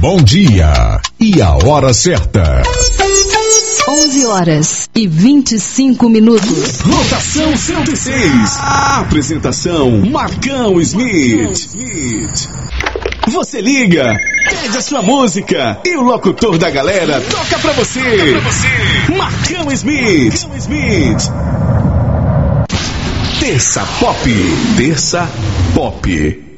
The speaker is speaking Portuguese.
bom dia e a hora certa. 11h25. Rotação 106. A apresentação Marcão Smith. Você liga, pede a sua música e o locutor da galera toca pra você. Marcão Smith. Terça Pop.